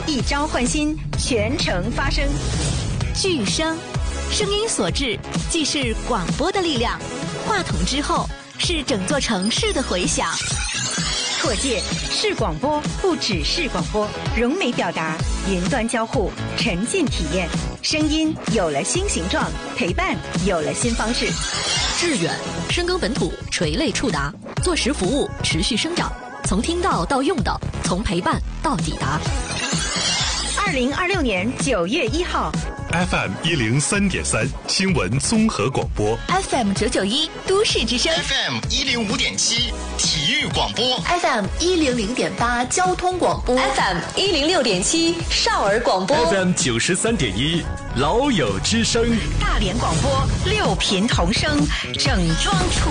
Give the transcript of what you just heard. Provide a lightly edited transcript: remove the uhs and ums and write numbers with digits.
一朝焕新，全程发声。 巨声，声音所致，既是广播的力量，话筒之后是整座城市的回响。 拓界是广播，不只是广播，融媒表达，云端交互，沉浸体验，声音有了新形状，陪伴有了新方式。 致远，深耕本土，垂类触达，做实服务，持续生长，从听到到用到，从陪伴到抵达。 2026年9月1号 FM 103.3新闻综合广播， FM 991都市之声， FM 105.7体育广播， FM 100.8交通广播， FM 106.7少儿广播， FM 93.1老友之声。 大连广播6频同声，整装出